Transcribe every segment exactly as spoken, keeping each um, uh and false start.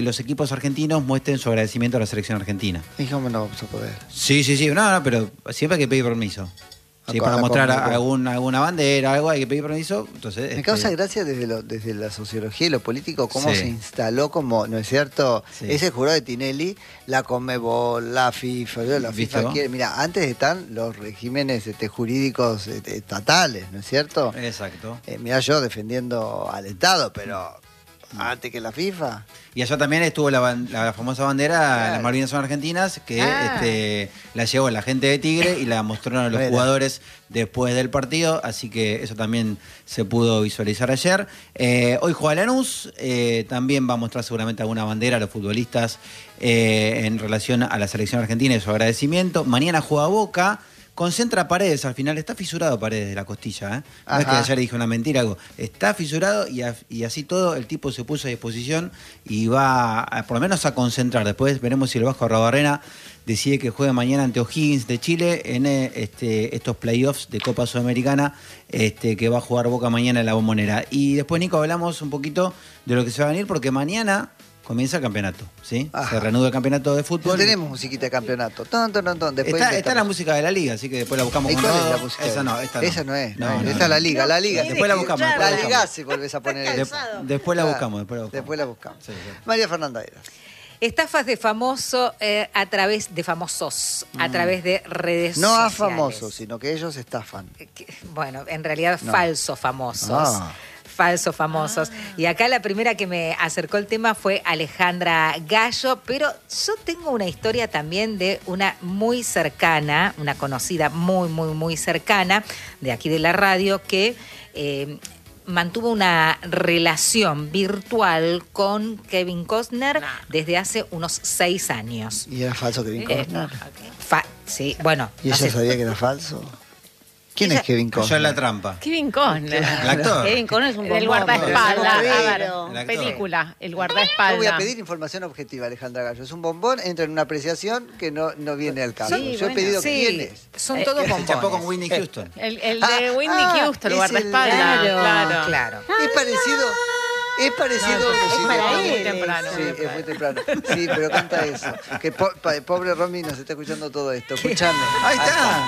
los equipos argentinos muestren su agradecimiento a la selección argentina. ¿Y cómo no vamos a poder? Sí, sí, sí, no, no, pero siempre hay que pedir permiso. Sí, para mostrar algún, alguna bandera, algo, hay que pedir permiso. Entonces, Me este... causa gracia desde, lo, desde la sociología y lo político cómo sí. se instaló como, ¿no es cierto? Sí. Ese jurado de Tinelli, la Conmebol, la FIFA, la FIFA quiere, mira, antes están los regímenes este, jurídicos este, estatales, ¿no es cierto? Exacto. Eh, mira, yo defendiendo al Estado, pero antes que la FIFA. Y allá también estuvo la, la famosa bandera, claro. Las Malvinas son argentinas, que ah. este, la llevó la gente de Tigre y la mostraron a los Mira. jugadores después del partido, así que eso también se pudo visualizar ayer. Eh, hoy juega Lanús, eh, también va a mostrar seguramente alguna bandera a los futbolistas eh, en relación a la selección argentina y su agradecimiento. Mañana juega Boca. Concentra Paredes al final, está fisurado Paredes de la costilla, ¿eh? No es que ayer dije una mentira, algo. Está fisurado y, a, y así todo el tipo se puso a disposición y va a, por lo menos a concentrar. Después veremos si el Vasco Arrobarrena decide que juegue mañana ante O'Higgins de Chile en este, estos playoffs de Copa Sudamericana este, que va a jugar Boca mañana en la Bombonera. Y después, Nico, hablamos un poquito de lo que se va a venir porque mañana comienza el campeonato, ¿sí? Ajá. Se reanuda el campeonato de fútbol. No tenemos musiquita de campeonato. Ton, ton, ton. Después está, está la música de la liga, así que después la buscamos con ¿Cuál Rodo. es la música? Esa no, esta no. Esa no es. No, no, no, no, esta no. es la liga, la liga. No, después la buscamos. La Después liga si volvés a poner de, eso. Después la buscamos. Después la buscamos. Después la buscamos. Sí, sí. María Fernanda Eras. Estafas de famoso eh, a través de famosos, mm. a través de redes no sociales. No a famosos, sino que ellos estafan. Bueno, en realidad no. falsos famosos. Ah. Falsos famosos. Ah. Y acá la primera que me acercó el tema fue Alejandra Gallo, pero yo tengo una historia también de una muy cercana, una conocida muy, muy, muy cercana de aquí de la radio que eh, mantuvo una relación virtual con Kevin Costner nah. desde hace unos seis años. ¿Y era falso Kevin eh, Costner? Fa- sí, bueno. ¿Y ella hace... sabía que era falso? ¿Quién ella, es Kevin Costner? Yo en la trampa. Kevin Costner. El actor. Kevin Costner es un El guardaespaldas. A ver, película, el guardaespaldas. Yo voy a pedir información objetiva, Alejandra Gallo. Es un bombón, entra en una apreciación que no, no viene al caso. Sí, Yo bueno, he pedido sí, quién es. Son eh, todos bombones. Se chapó con Whitney Houston. El, el de ah, Whitney ah, Houston, el guardaespaldas. Claro, claro. claro. Es parecido... Es parecido... No, es sí, para muy él. temprano. Sí, es muy temprano. Sí, pero canta eso. Que po pobre Romy nos está escuchando todo esto. Escuchame. Ahí está.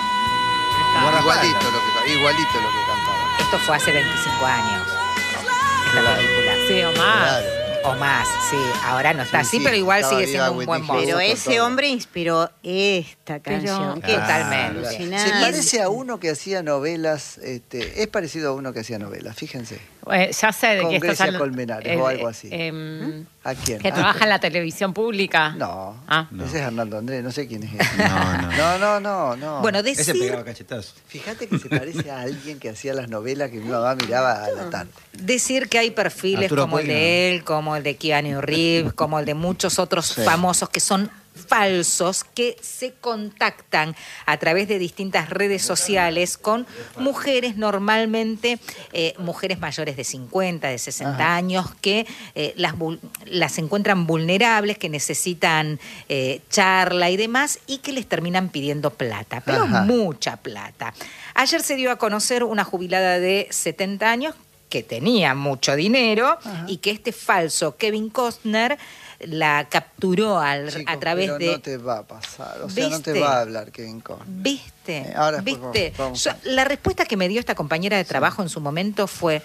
Igualito lo que, igualito lo que cantaba. Esto fue hace veinticinco años. Esta claro. película. Sí, o más. Claro. O más, sí. Ahora no está sí, así, sí, pero igual sigue siendo un Whitney buen mozo. Pero ese hombre inspiró esta canción. Pero, totalmente. Se parece a uno que hacía novelas, este, es parecido a uno que hacía novelas, fíjense. Eh, ya sé de Con qué estás Grecia hablando. Colmenares eh, o algo así. Eh, eh, ¿A quién? Que ah, trabaja en la televisión pública. No, ah. no, ese es Arnaldo Andrés, no sé quién es ese. No, no. No, no, no, no. Bueno, decir... Ese pegaba cachetazo. Fíjate que se parece a alguien que hacía las novelas que mi mamá miraba a la tarde. Decir que hay perfiles Arturo como Puig, el de él, como el de Keanu Reeves, como el de muchos otros sí. famosos que son falsos, que se contactan a través de distintas redes sociales con mujeres, normalmente eh, mujeres mayores de cincuenta, de sesenta Ajá. años, que eh, las, las encuentran vulnerables, que necesitan eh, charla y demás, y que les terminan pidiendo plata, pero Ajá. mucha plata. Ayer se dio a conocer una jubilada de setenta años que tenía mucho dinero Ajá. y que este falso Kevin Costner la capturó al, Chicos, a través pero de... no te va a pasar, o sea, ¿Viste? no te va a hablar Kevin Costner. ¿Viste? Eh, ahora ¿Viste? Vamos, vamos. Yo, la respuesta que me dio esta compañera de trabajo sí. en su momento fue,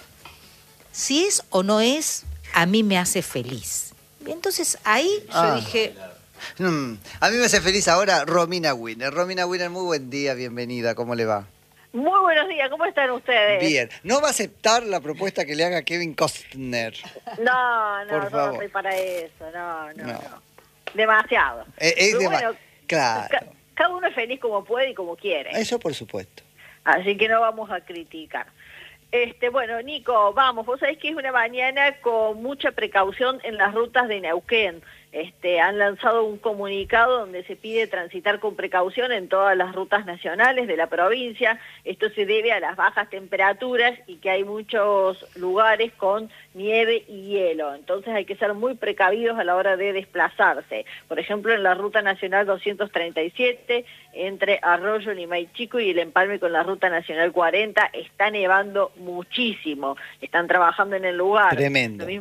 si es o no es, a mí me hace feliz. Y entonces ahí ah. yo dije... Mm, a mí me hace feliz ahora Romina Winner. Romina Winner, muy buen día, bienvenida, ¿cómo le va? Muy buenos días, ¿cómo están ustedes? Bien. ¿No va a aceptar la propuesta que le haga Kevin Costner? No, no, Por no favor. estoy para eso, no, no, No. no. Demasiado. Eh, es Pero dema- bueno, claro. ca- cada uno es feliz como puede y como quiere. Eso por supuesto. Así que no vamos a criticar. Este, bueno, Nico, vamos, vos sabés que es una mañana con mucha precaución en las rutas de Neuquén. Este, han lanzado un comunicado donde se pide transitar con precaución en todas las rutas nacionales de la provincia. Esto se debe a las bajas temperaturas y que hay muchos lugares con nieve y hielo. Entonces hay que ser muy precavidos a la hora de desplazarse. Por ejemplo, en la ruta nacional doscientos treinta y siete, entre Arroyo, Limay Chico y el empalme con la ruta nacional cuarenta, está nevando muchísimo. Están trabajando en el lugar. Tremendo.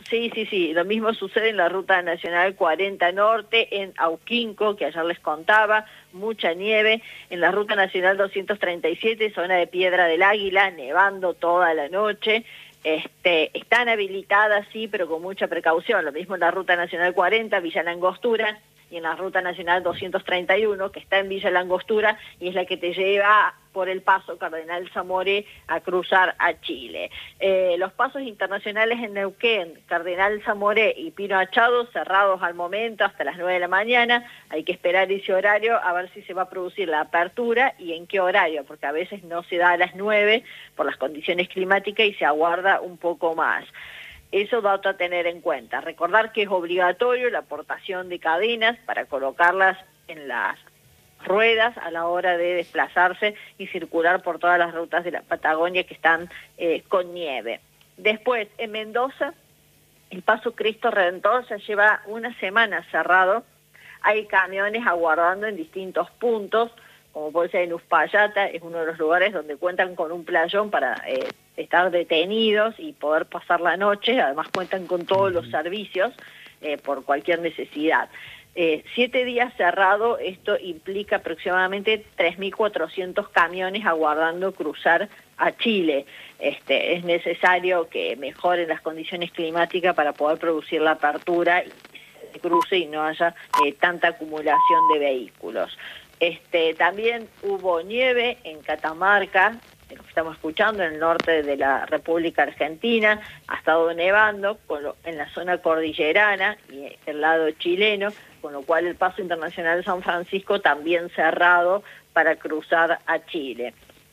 Sí, sí, sí, lo mismo sucede en la Ruta Nacional cuarenta Norte, en Auquinco, que ayer les contaba, mucha nieve, en la Ruta Nacional doscientos treinta y siete, zona de Piedra del Águila, nevando toda la noche. Este, están habilitadas, sí, pero con mucha precaución, lo mismo en la Ruta Nacional cuarenta, Villa Langostura, y en la Ruta Nacional doscientos treinta y uno, que está en Villa Langostura, y es la que te lleva por el paso Cardenal Zamoré a cruzar a Chile. Eh, los pasos internacionales en Neuquén, Cardenal Zamoré y Pino Achado, cerrados al momento hasta las nueve de la mañana, hay que esperar ese horario a ver si se va a producir la apertura y en qué horario, porque a veces no se da a las nueve por las condiciones climáticas y se aguarda un poco más. Eso dato a tener en cuenta. Recordar que es obligatorio la aportación de cadenas para colocarlas en las ruedas a la hora de desplazarse y circular por todas las rutas de la Patagonia que están eh, con nieve. Después, en Mendoza, el Paso Cristo Redentor se lleva una semana cerrado. Hay camiones aguardando en distintos puntos, como puede ser en Uspallata, es uno de los lugares donde cuentan con un playón para eh, estar detenidos y poder pasar la noche. Además cuentan con todos los servicios eh, por cualquier necesidad. Eh, siete días cerrado, esto implica aproximadamente tres mil cuatrocientos camiones aguardando cruzar a Chile. Este, es necesario que mejoren las condiciones climáticas para poder producir la apertura y se cruce y no haya eh, tanta acumulación de vehículos. Este, también hubo nieve en Catamarca, lo que estamos escuchando, en el norte de la República Argentina, ha estado nevando con lo, en la zona cordillerana y el lado chileno, con lo cual el Paso Internacional San Francisco también cerrado para cruzar a Chile.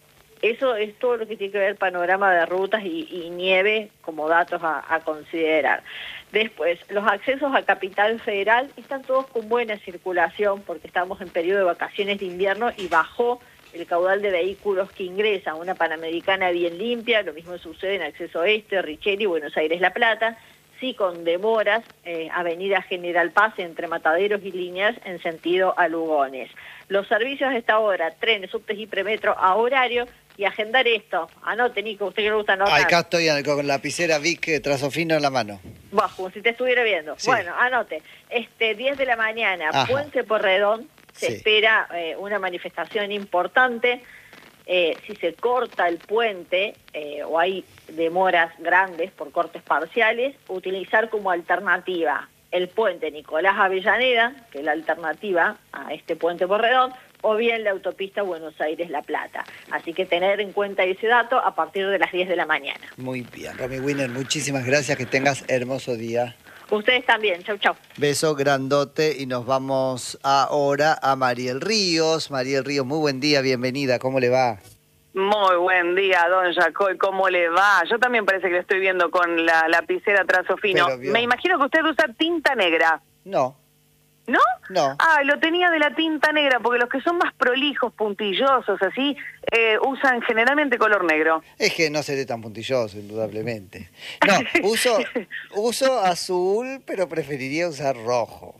Eso es todo lo que tiene que ver panorama de rutas y, y nieve como datos a, a considerar. Después, los accesos a Capital Federal están todos con buena circulación porque estamos en periodo de vacaciones de invierno y bajó el caudal de vehículos que ingresan. Una Panamericana bien limpia, lo mismo sucede en Acceso Este, Richeri, Buenos Aires-La Plata, sí con demoras, eh, Avenida General Paz entre Mataderos y Líneas en sentido a Lugones. Los servicios a esta hora, trenes, subtes y premetro a horario, y agendar esto. Anote, Nico, usted que le gusta anotar. Acá estoy con lapicera Vic Trazofino en la mano. Bah, como si te estuviera viendo. Sí. Bueno, anote. Este, diez de la mañana, Ajá. Puente Porredón, se sí. espera eh, una manifestación importante. Eh, si se corta el puente eh, o hay demoras grandes por cortes parciales, utilizar como alternativa el puente Nicolás Avellaneda, que es la alternativa a este puente Porredón, o bien la autopista Buenos Aires-La Plata. Así que tener en cuenta ese dato a partir de las diez de la mañana. Muy bien, Romy Wiener, muchísimas gracias, que tengas hermoso día. Ustedes también, chau, chau. Beso grandote y nos vamos ahora a Mariel Ríos. Mariel Ríos, muy buen día, bienvenida, ¿cómo le va? Muy buen día, don Jacoy, ¿cómo le va? Yo también parece que lo estoy viendo con la lapicera Trazofino. Me imagino que usted usa tinta negra. No. ¿No? No. Ah, lo tenía de la tinta negra, porque los que son más prolijos, puntillosos, así, eh, usan generalmente color negro. Es que no seré tan puntilloso, indudablemente. No, uso, uso azul, pero preferiría usar rojo.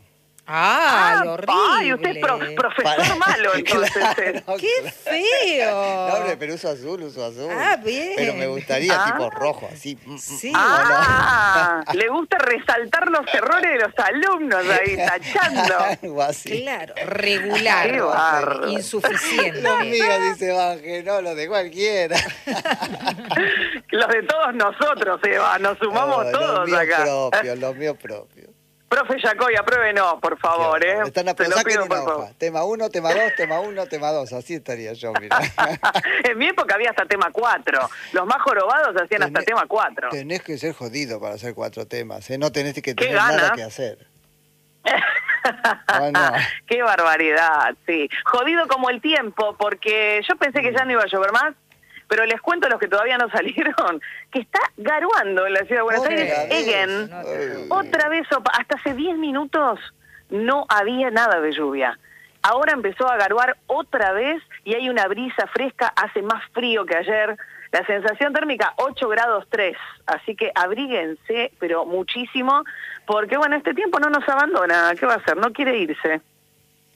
¡Ay, ah, horrible! ¡Ay, usted es pro, profesor Para... malo, entonces! Claro, ¡Qué feo! No, hombre, pero uso azul, uso azul. Ah, bien. Pero me gustaría ah. tipo rojo, así. Sí. Ah, no? Le gusta resaltar los errores de los alumnos ahí, tachando. Algo así. Claro, regular. Qué barro. Insuficiente. Los míos, dice Baje, no, los de cualquiera. Los de todos nosotros, Eva, nos sumamos no, todos los míos acá. Propios, los míos propios. Profe Jacoy, apruébenos, por favor, ¿eh? Están a pensar que una hoja. Tema uno, tema dos, tema uno, tema dos. Así estaría yo, mira. En mi época había hasta tema cuatro. Los más jorobados hacían tenés, hasta tema cuatro. Tenés que ser jodido para hacer cuatro temas, ¿eh? No tenés que tener nada que hacer. Oh, no. Qué barbaridad, sí. Jodido como el tiempo, porque yo pensé que ya no iba a llover más. Pero les cuento a los que todavía no salieron, que está garuando en la ciudad de Buenos otra Aires, vez. Egen. Ay. Otra vez, hasta hace diez minutos no había nada de lluvia. Ahora empezó a garuar otra vez y hay una brisa fresca, hace más frío que ayer. La sensación térmica ocho grados tres, así que abríguense, pero muchísimo, porque bueno, este tiempo no nos abandona. ¿Qué va a hacer? No quiere irse.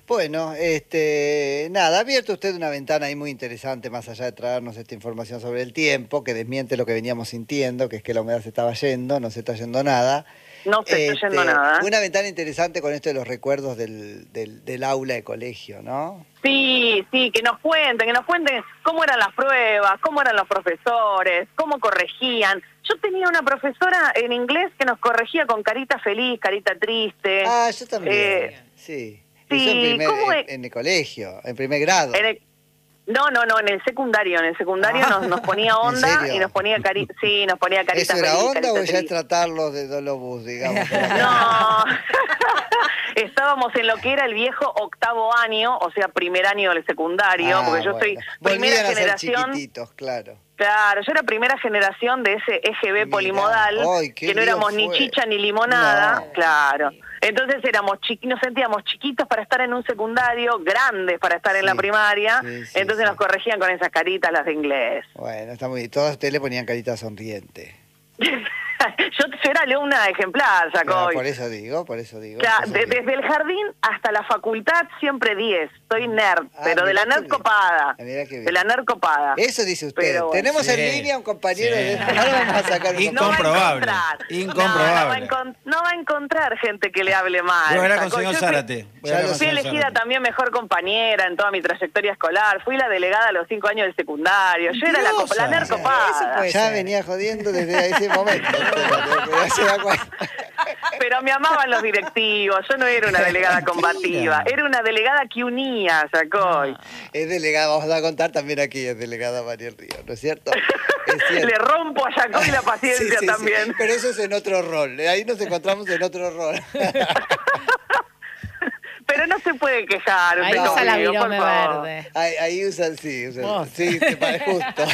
Bueno, este, nada, ha abierto usted una ventana ahí muy interesante, más allá de traernos esta información sobre el tiempo, que desmiente lo que veníamos sintiendo, que es que la humedad se estaba yendo, no se está yendo nada. No se Este, está yendo nada. Una ventana interesante con esto de los recuerdos del, del, del aula de colegio, ¿no? Sí, sí, que nos cuenten, que nos cuenten cómo eran las pruebas, cómo eran los profesores, cómo corregían. Yo tenía una profesora en inglés que nos corregía con carita feliz, carita triste. Ah, yo también, Eh, sí. sí, Eso en, primer, ¿cómo en, es? en el colegio, en primer grado. En el- no, no, no, en el secundario, en el secundario nos, nos ponía ¿En onda serio? y nos ponía cari sí, nos ponía carita ¿Eso era feliz, onda carita o ya es triste. tratarlos de dolobús, digamos? No, estábamos en lo que era el viejo octavo año, o sea, primer año del secundario, Ah, porque yo soy bueno. primera Volvían a ser generación. chiquititos, claro. Claro, yo era primera generación de ese E G B Mirá, polimodal, ay, qué que no lío éramos ni fue. chicha ni limonada, No. claro. Entonces éramos chiqui nos sentíamos chiquitos para estar en un secundario, grandes para estar en Sí, la primaria, sí, sí, entonces sí. nos corregían con esas caritas las de inglés. Bueno, está muy bien. Todos ustedes le ponían carita sonriente. yo, yo era alumna ejemplar, Claro, Jacoy. por eso digo, por eso digo. Claro, Entonces, de- desde el jardín hasta la facultad siempre diez. Soy nerd, Ah, pero de mirá la qué nerd bien. copada. Ah, mirá qué bien. De la nerd copada. Eso dice usted. Pero bueno. Tenemos en Sí. línea un compañero Sí. de... Ahora vamos a sacar un Y No va a Incomprobable. encontrar. Incomprobable. No, no va a encon- no va a encontrar gente que le hable mal. Voy a hablar con Jacob. señor Yo fui- Zárate. Voy a Ya hablar lo con Fui señor elegida Zárate. también mejor compañera en toda mi trayectoria escolar. Fui la delegada a los cinco años del secundario. Yo era la, copa- la nerd Mentirosa. copada. puede Ya ser. venía jodiendo desde ese momento. Pero se da cuenta. Pero me amaban los directivos. Yo no era una delegada combativa. Era una delegada que unía, Jacoy. Es delegada, vamos a contar también aquí, es delegada María del Río, ¿no es cierto? Es cierto. Le rompo a Jacoy la paciencia Sí, sí, sí. también. Pero eso es en otro rol. Ahí nos encontramos en otro rol. Pero no se puede quejar. Ahí usted usa la conmigo, por virome favor. verde. Ahí, ahí usan, sí, usan. Vos. Sí, te parece justo.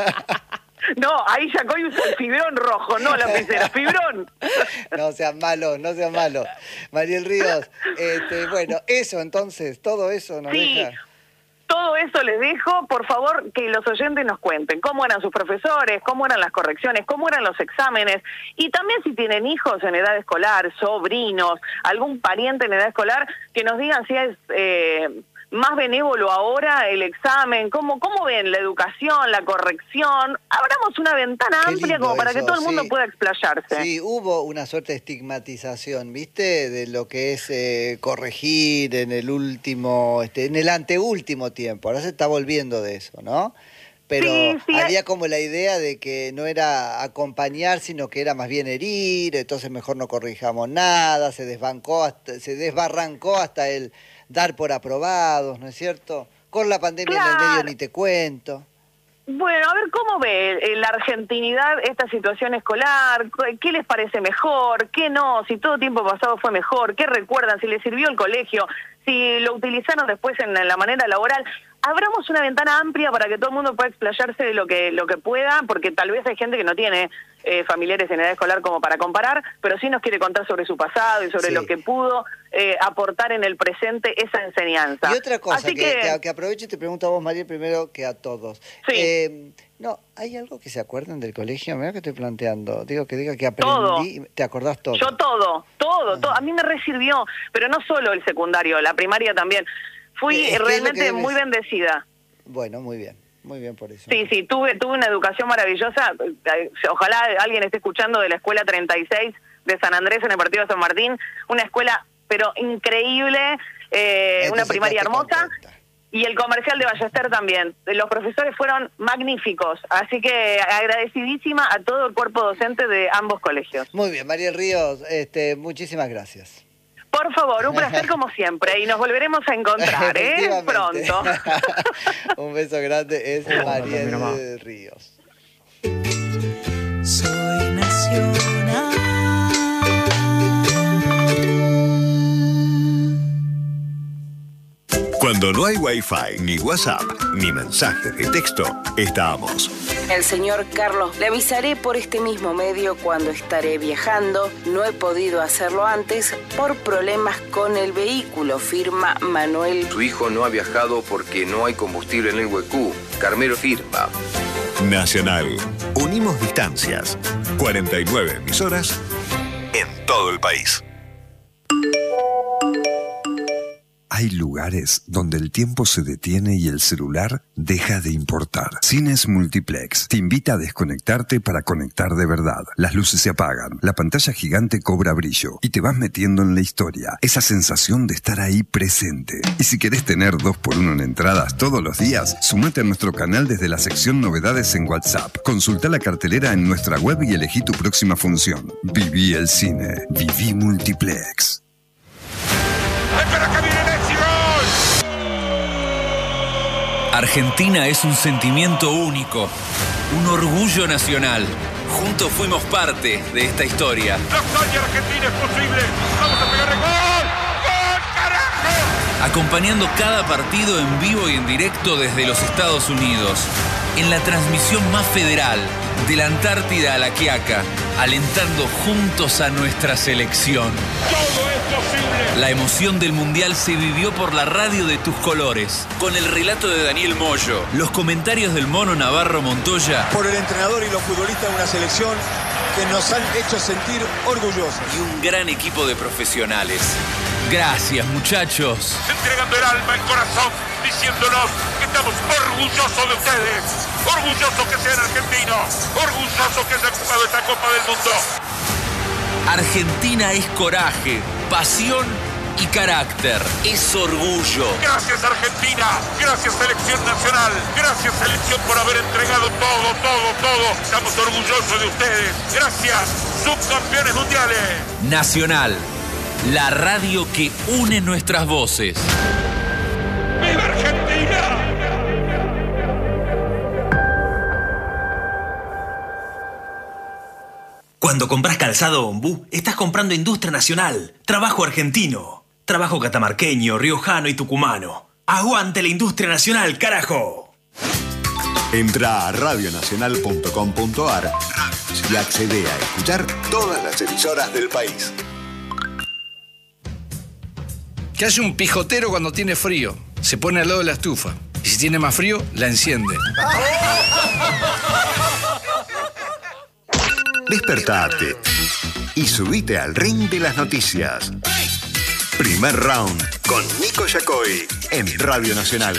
No, ahí Jacoy usa el fibrón rojo, no la lapicera. Fibrón. No sean malos, no sean malos. Mariel Ríos, este, bueno, eso entonces, todo eso nos Sí. deja. Todo eso les dejo, por favor, que los oyentes nos cuenten cómo eran sus profesores, cómo eran las correcciones, cómo eran los exámenes, y también si tienen hijos en edad escolar, sobrinos, algún pariente en edad escolar, que nos digan si es eh, más benévolo ahora el examen, cómo, cómo ven la educación, la corrección. Abramos una ventana Qué amplia lindo como para que eso, todo el mundo sí. pueda explayarse. Sí, hubo una suerte de estigmatización, ¿viste? De lo que es eh, corregir en el último, este, en el anteúltimo tiempo. Ahora se está volviendo de eso, ¿no? Pero Sí, sí, había hay- como la idea de que no era acompañar, sino que era más bien herir, entonces mejor no corrijamos nada, se desbancó, hasta, se desbarrancó hasta el dar por aprobados, ¿no es cierto? Con la pandemia en el medio Claro. ni te cuento. Bueno, a ver, ¿cómo ve eh, la argentinidad esta situación escolar? ¿Qué les parece mejor? ¿Qué no? Si todo tiempo pasado fue mejor, ¿qué recuerdan? Si les sirvió el colegio, si lo utilizaron después en la manera laboral. Abramos una ventana amplia para que todo el mundo pueda explayarse de lo que, lo que pueda, porque tal vez hay gente que no tiene eh, familiares en edad escolar como para comparar, pero sí nos quiere contar sobre su pasado y sobre Sí. lo que pudo eh, aportar en el presente esa enseñanza. Y otra cosa, Así que, que- que aprovecho y te pregunto a vos, María, primero que a todos. Sí. Eh, no, ¿hay algo que se acuerden del colegio? Mira que estoy planteando. Digo que diga que Todo. aprendí. ¿Te acordás todo? Yo todo, todo, todo. A mí me resirvió, pero no solo el secundario, la primaria también. Fui Eh, es que es lo realmente que muy debes- bendecida. Bueno, muy bien. Muy bien por eso. Sí, sí, tuve tuve una educación maravillosa. Eh, Ojalá alguien esté escuchando de la Escuela treinta y seis de San Andrés en el Partido de San Martín. Una escuela, pero increíble, eh, Entonces una primaria estás hermosa. contenta. Y el comercial de Ballester también. Los profesores fueron magníficos. Así que agradecidísima a todo el cuerpo docente de ambos colegios. Muy bien, María Ríos, este, muchísimas gracias. Por favor, un placer como siempre y nos volveremos a encontrar, ¿eh? Efectivamente. Pronto. Un beso grande, es María Ríos. Soy nacional. Cuando no hay Wi-Fi, ni WhatsApp, ni mensajes de texto, estamos. El señor Carlos, le avisaré por este mismo medio cuando estaré viajando. No he podido hacerlo antes por problemas con el vehículo, firma Manuel. Su hijo no ha viajado porque no hay combustible en el Huecú. Carmelo firma. Nacional. Unimos distancias. cuarenta y nueve emisoras en todo el país. Hay lugares donde el tiempo se detiene y el celular deja de importar. Cines Multiplex te invita a desconectarte para conectar de verdad. Las luces se apagan, la pantalla gigante cobra brillo y te vas metiendo en la historia. Esa sensación de estar ahí presente. Y si querés tener dos por uno en entradas todos los días, sumate a nuestro canal desde la sección Novedades en WhatsApp. Consulta la cartelera en nuestra web y elegí tu próxima función. Viví el cine. Viví Multiplex. ¡Espera que viene Messi! ¡Gol! Argentina es un sentimiento único, un orgullo nacional. Juntos fuimos parte de esta historia. ¡La hazaña argentina es posible! ¡Vamos a pegar el gol! ¡Gol, carajo! Acompañando cada partido en vivo y en directo desde los Estados Unidos. En la transmisión más federal, de la Antártida a la Quiaca, alentando juntos a nuestra selección. ¡Todo es posible! La emoción del Mundial se vivió por la radio de tus colores, con el relato de Daniel Moyo, los comentarios del Mono Navarro Montoya, por el entrenador y los futbolistas de una selección que nos han hecho sentir orgullosos. Y un gran equipo de profesionales. Gracias, muchachos. Entregando el alma, el corazón, diciéndonos que estamos orgullosos de ustedes. Orgullosos que sean argentinos. Orgullosos que hayan jugado esta Copa del Mundo. Argentina es coraje, pasión y carácter. Es orgullo. Gracias, Argentina. Gracias, Selección Nacional. Gracias, Selección, por haber entregado todo, todo, todo. Estamos orgullosos de ustedes. Gracias, subcampeones mundiales. Nacional, la radio que une nuestras voces. ¡Viva Argentina! Cuando compras calzado Ombú, estás comprando industria nacional, trabajo argentino, trabajo catamarqueño, riojano y tucumano. ¡Aguante la industria nacional, carajo! Entra a radio nacional punto com punto ar y accede a escuchar todas las emisoras del país. ¿Qué hace un pijotero cuando tiene frío? Se pone al lado de la estufa. Y si tiene más frío, la enciende. Despertate y subite al ring de las noticias. Primer round con Nico Yacoy en Radio Nacional.